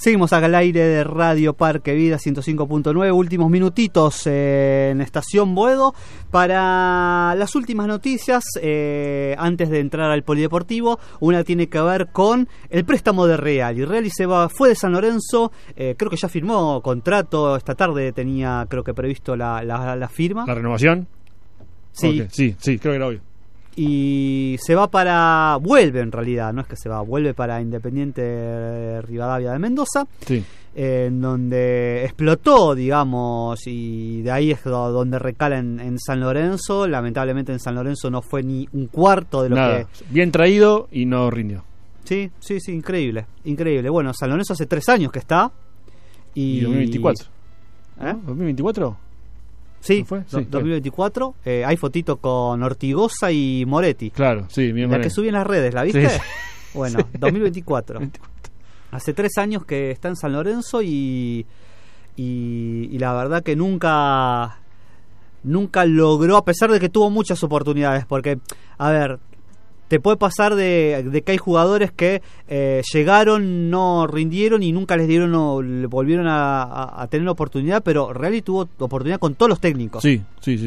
Seguimos acá al aire de Radio Parque Vida 105.9, últimos minutitos en Estación Boedo para las últimas noticias antes de entrar al polideportivo. Una tiene que ver con el préstamo de Reali. Reali fue de San Lorenzo, creo que ya firmó contrato, esta tarde tenía creo que previsto la firma. ¿La renovación? Sí. Okay. Sí, creo que era obvio. Y vuelve en realidad, no es que se va, vuelve para Independiente Rivadavia de Mendoza, sí. En donde explotó, digamos, y de ahí es donde recala en San Lorenzo. Lamentablemente en San Lorenzo no fue ni un cuarto de lo que... Bien traído y no rindió. Sí, increíble. Bueno, San Lorenzo hace 3 años que está. Y 2024. ¿Eh? ¿2024? Sí, ¿Fue? Sí, 2024. Hay fotito con Ortigosa y Moretti. Claro, sí, bien. La que subí en las redes, ¿la viste? Sí. Bueno, 2024. Hace 3 años que está en San Lorenzo y la verdad que nunca logró, a pesar de que tuvo muchas oportunidades, porque, a ver, te puede pasar de que hay jugadores que llegaron, no rindieron y nunca les dieron o volvieron a tener oportunidad, pero Reali tuvo oportunidad con todos los técnicos. Sí.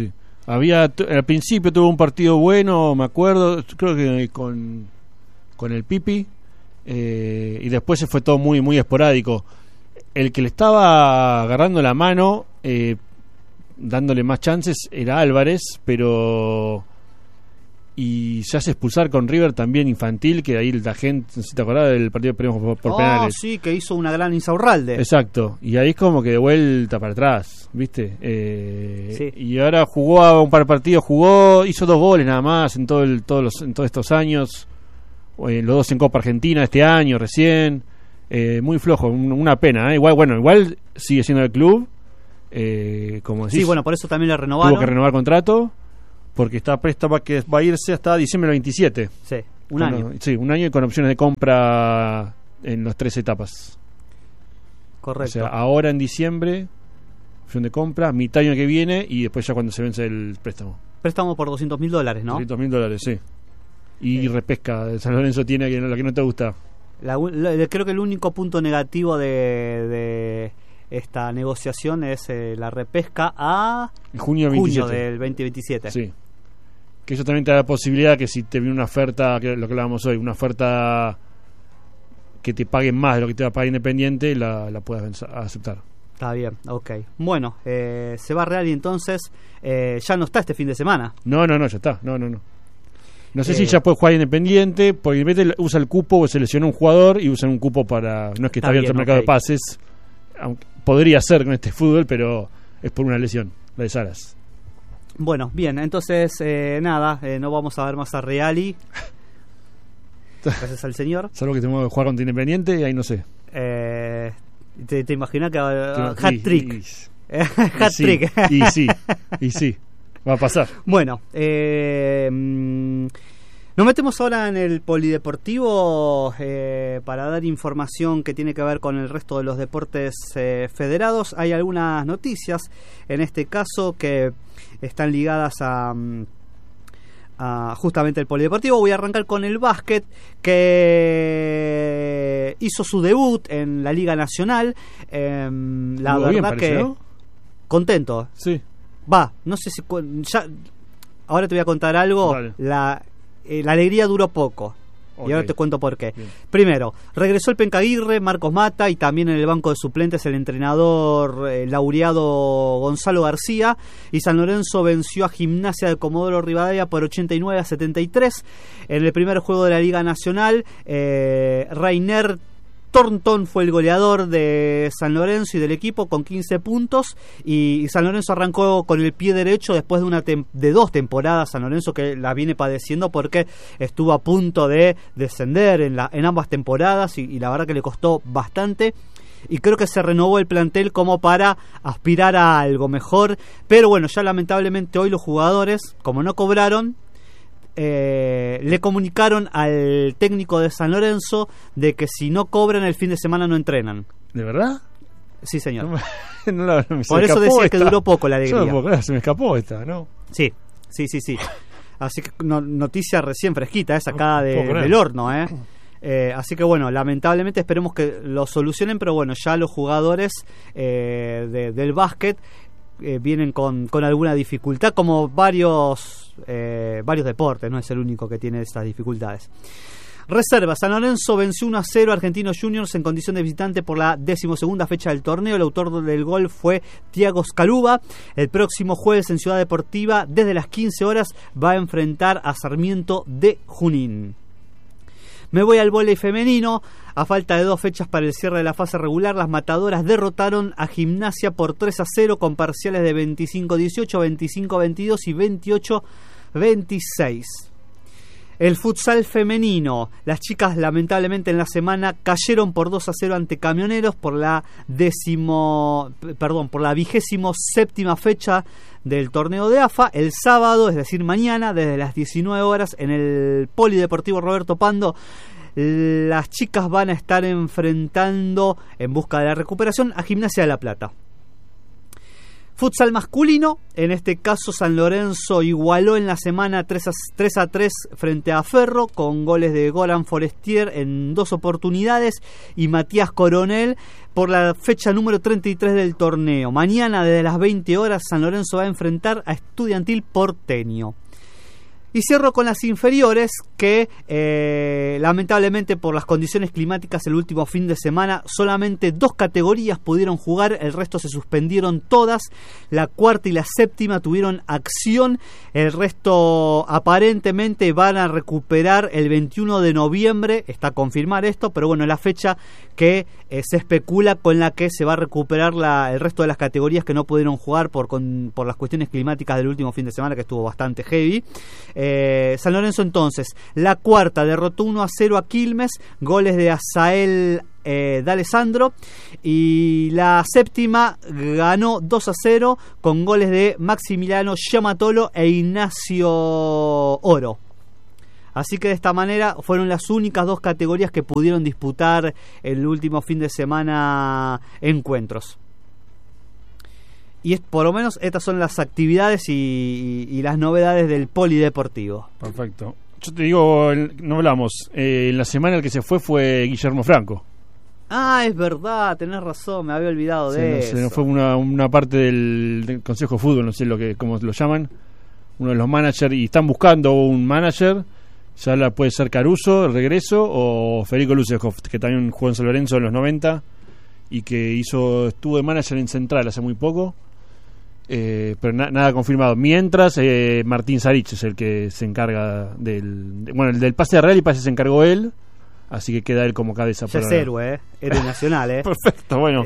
Al principio tuvo un partido bueno, me acuerdo, creo que con el Pipi, y después se fue todo muy, muy esporádico. El que le estaba agarrando la mano, dándole más chances, era Álvarez, pero... Y se hace expulsar con River también infantil, que ahí la gente, no sé si te acordás del partido que perdimos por penales. Sí, que hizo una gran Insaurralde. Exacto, y ahí es como que de vuelta para atrás, ¿viste? Sí. Y ahora jugó a un par de partidos, hizo 2 goles nada más en todos estos años, los 2 en Copa Argentina este año recién, muy flojo, una pena, ¿eh? Igual sigue siendo del club, como decís. Sí, bueno, por eso también le renovaron. Tuvo que renovar contrato. Porque está préstamo que va a irse hasta diciembre del 27. Sí, un año. Sí, un año y con opciones de compra en las 3 etapas. Correcto. O sea, ahora en diciembre, opción de compra, mitad año que viene y después ya cuando se vence el préstamo. Préstamo por $200.000, ¿no? $200.000, sí. Y repesca de San Lorenzo tiene lo que no te gusta. Creo que el único punto negativo de esta negociación es la repesca a junio del 2027. Sí. Que eso también te da la posibilidad que si te viene una oferta, que lo que hablábamos hoy, una oferta que te paguen más de lo que te va a pagar Independiente, la puedas aceptar. Está bien, ok. Bueno, se va Reali entonces, ya no está este fin de semana. No, ya está, no. No sé si ya puede jugar Independiente, porque Independiente usa el cupo, selecciona un jugador y usa un cupo para... No es que está abierto el mercado de pases, aunque podría ser con este fútbol, pero es por una lesión, la de Saras. Bueno, bien, entonces no vamos a ver más a Reali. Gracias al señor. Salvo que tenemos que jugar contra Independiente, y ahí no sé. ¿Te imaginas que hat-trick? Hat-trick. Y sí, va a pasar. Bueno, nos metemos ahora en el polideportivo para dar información que tiene que ver con el resto de los deportes federados. Hay algunas noticias, en este caso, que están ligadas a justamente el polideportivo. Voy a arrancar con el básquet, que hizo su debut en la Liga Nacional. La verdad bien, que ¿no? Contento. Sí. No sé si ya. Ahora te voy a contar algo. Vale. La alegría duró poco. Okay. Y ahora te cuento por qué. Bien. Primero, regresó el Penca Aguirre, Marcos Mata, y también en el banco de suplentes el entrenador laureado Gonzalo García, y San Lorenzo venció a Gimnasia de Comodoro Rivadavia por 89-73. En el primer juego de la Liga Nacional, Rainer Thornton fue el goleador de San Lorenzo y del equipo con 15 puntos, y San Lorenzo arrancó con el pie derecho después de 2 temporadas. San Lorenzo que la viene padeciendo porque estuvo a punto de descender en ambas temporadas y la verdad que le costó bastante, y creo que se renovó el plantel como para aspirar a algo mejor, pero bueno, ya lamentablemente hoy los jugadores, como no cobraron, le comunicaron al técnico de San Lorenzo de que si no cobran el fin de semana no entrenan. ¿De verdad? Sí, señor. Por eso decía que duró poco la alegría. Se me escapó esta, ¿no? Sí. Así que noticia recién fresquita, sacada del horno, Así que bueno, lamentablemente esperemos que lo solucionen, pero bueno, ya los jugadores del básquet vienen con alguna dificultad, como varios deportes, no es el único que tiene estas dificultades. Reserva, San Lorenzo venció 1-0 a Argentinos Juniors en condición de visitante por la 12ª fecha del torneo. El autor del gol fue Thiago Scaluba. El próximo jueves en Ciudad Deportiva, desde las 15 horas, va a enfrentar a Sarmiento de Junín. Me voy al vóley femenino. A falta de 2 fechas para el cierre de la fase regular, las matadoras derrotaron a Gimnasia por 3-0 con parciales de 25-18, 25-22 y 28-26. El futsal femenino, las chicas lamentablemente en la semana cayeron por 2-0 ante Camioneros por la 27ª fecha del torneo de AFA. El sábado, es decir mañana, desde las 19 horas en el Polideportivo Roberto Pando, las chicas van a estar enfrentando, en busca de la recuperación, a Gimnasia de La Plata. Futsal masculino, en este caso San Lorenzo igualó en la semana 3-3 frente a Ferro, con goles de Goran Forestier en 2 oportunidades y Matías Coronel por la fecha número 33 del torneo. Mañana desde las 20 horas San Lorenzo va a enfrentar a Estudiantil Porteño. Y cierro con las inferiores que lamentablemente por las condiciones climáticas el último fin de semana solamente 2 categorías pudieron jugar, el resto se suspendieron todas. La 4ª y la 7ª tuvieron acción, el resto aparentemente van a recuperar el 21 de noviembre, está a confirmar esto, pero bueno, es la fecha que se especula con la que se va a recuperar el resto de las categorías que no pudieron jugar por las cuestiones climáticas del último fin de semana, que estuvo bastante heavy. San Lorenzo entonces, la 4ª derrotó 1-0 a Quilmes, goles de Azael D'Alessandro, y la 7ª ganó 2-0 con goles de Maximiliano Giamatolo e Ignacio Oro. Así que de esta manera fueron las únicas 2 categorías que pudieron disputar el último fin de semana encuentros. Y por lo menos estas son las actividades y las novedades del polideportivo. Perfecto. Yo te digo, no hablamos. En la semana el que se fue Guillermo Franco. Ah, es verdad, tenés razón, me había olvidado de eso. Se nos fue una parte del Consejo de Fútbol, no sé cómo lo llaman. Uno de los managers, y están buscando un manager. Ya puede ser Caruso, el regreso, o Federico Lucehoff, que también jugó en San Lorenzo en los 90 y que estuvo de manager en Central hace muy poco. Pero nada confirmado. Mientras Martín Sarich es el que se encarga el del pase de Real y pase se encargó él, así que queda él como cabeza. Ya es héroe nacional. Perfecto, bueno.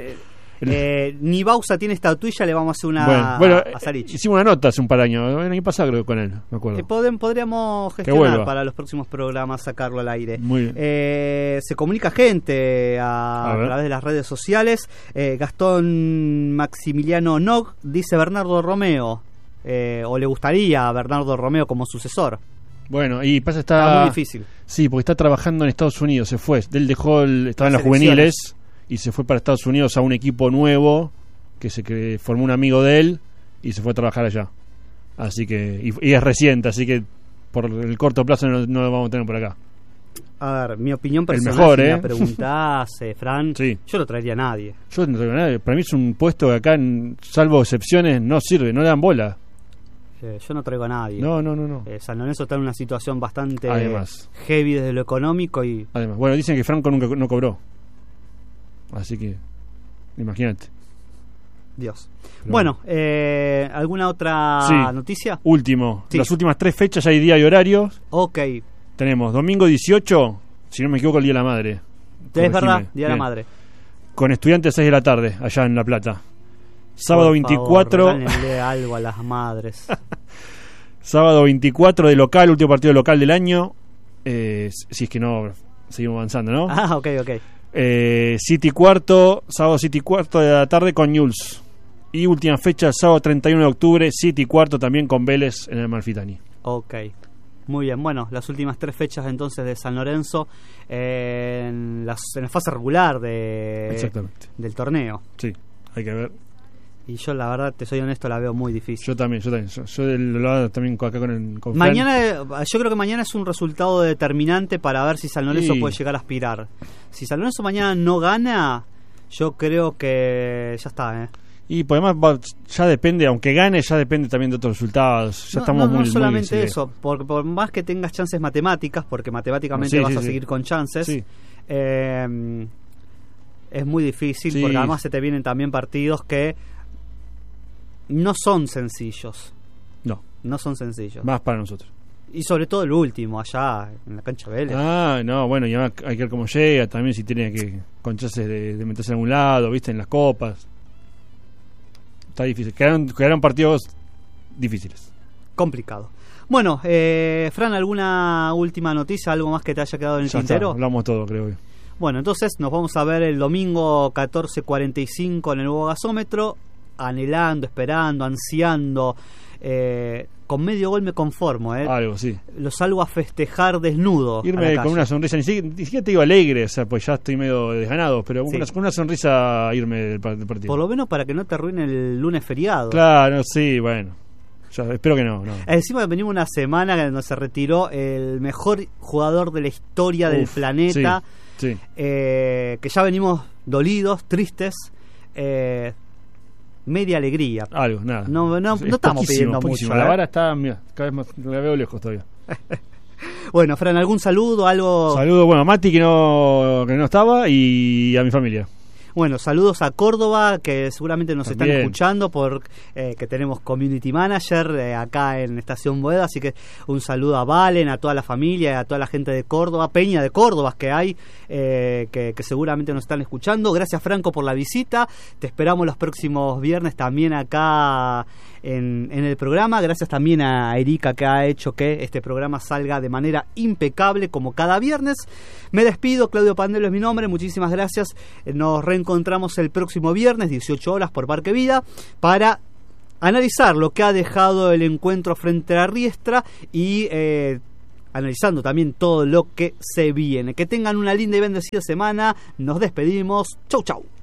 Ni Bausa tiene estatuilla, le vamos a hacer una a Sarich. Hicimos una nota hace un par de años, el año pasado creo, con él, me acuerdo. Podríamos gestionar para los próximos programas sacarlo al aire. Muy bien. Se comunica gente a través de las redes sociales. Gastón Maximiliano Nog dice Bernardo Romeo, o le gustaría a Bernardo Romeo como sucesor. Bueno, y pasa está muy difícil. Sí, porque está trabajando en Estados Unidos, se fue. Él estaba en las juveniles y se fue para Estados Unidos a un equipo nuevo que formó un amigo de él y se fue a trabajar allá. Así que y es reciente, así que por el corto plazo no lo vamos a tener por acá. A ver, mi opinión personal, el mejor, si me preguntás, Fran, sí. Yo no traería a nadie. Yo no traigo a nadie. Para mí es un puesto que acá, salvo excepciones, no sirve, no le dan bola. Yo no traigo a nadie. No. San Lorenzo está en una situación bastante heavy desde lo económico y... Además, bueno, dicen que Franco nunca no cobró. Así que, imagínate. Dios. Pero bueno, ¿alguna otra noticia? Último. Sí. Las últimas 3 fechas ya hay día y horarios. Ok. Tenemos domingo 18, si no me equivoco, el Día de la Madre. Es verdad, Día de la Madre. Con Estudiantes 6 de la tarde, allá en La Plata. Sábado 24. Regálenle algo a las madres. Sábado 24 de local, último partido local del año. Si es que no, seguimos avanzando, ¿no? Ah, ok. City cuarto, sábado City cuarto de la tarde con Newell's. Y última fecha, sábado 31 de octubre, City cuarto también con Vélez en el Amalfitani. Ok, muy bien. Bueno, las últimas 3 fechas entonces de San Lorenzo en la fase regular del torneo. Sí, hay que ver. Y yo la verdad, te soy honesto, la veo muy difícil. Yo también. Yo lo hago también acá con mañana, yo creo que mañana es un resultado determinante para ver si San Lorenzo puede llegar a aspirar. Si San Lorenzo mañana no gana, yo creo que ya está, Y pues además ya depende, aunque gane, ya depende también de otros resultados. Ya estamos muy... No solamente muy eso, por más que tengas chances matemáticas, porque matemáticamente vas a seguir con chances, es muy difícil, porque además se te vienen también partidos que no son sencillos. No son sencillos. Más para nosotros. Y sobre todo el último, allá en la cancha Vélez. Bueno, y hay que ver cómo llega, también si tiene que con chances de meterse en algún lado, viste, en las copas. Está difícil, quedaron partidos difíciles. Complicado. Bueno, Fran, ¿alguna última noticia, algo más que te haya quedado en el tintero? Hablamos todo, creo yo. Bueno, entonces nos vamos a ver el domingo 14:45 en el nuevo gasómetro, anhelando, esperando, ansiando. Con medio gol me conformo, Algo, sí. Lo salgo a festejar desnudo. Irme con una sonrisa, ni siquiera te digo alegre, o sea, pues ya estoy medio desganado, pero con una sonrisa irme del partido. Por lo menos para que no te arruine el lunes feriado. Claro, sí, bueno. Yo espero que no. Encima venimos una semana donde se retiró el mejor jugador de la historia del planeta. Sí. Que ya venimos dolidos, tristes. Media alegría. Algo, nada. No estamos pidiendo mucho. La vara está, mira, cada vez más, la veo lejos todavía. Bueno, Fran, ¿algún saludo? Saludo, bueno, a Mati que no estaba y a mi familia. Bueno, saludos a Córdoba, que seguramente nos están escuchando por que tenemos Community Manager acá en Estación Boedo, así que un saludo a Valen, a toda la familia, a toda la gente de Córdoba, Peña de Córdoba que hay, que seguramente nos están escuchando. Gracias, Franco, por la visita. Te esperamos los próximos viernes también acá en el programa. Gracias también a Erika, que ha hecho que este programa salga de manera impecable como cada viernes. Me despido, Claudio Pandelo es mi nombre, muchísimas gracias. Nos reencontramos el próximo viernes, 18 horas por Parque Vida, para analizar lo que ha dejado el encuentro frente a Riestra y analizando también todo lo que se viene. Que tengan una linda y bendecida semana. Nos despedimos. Chau, chau.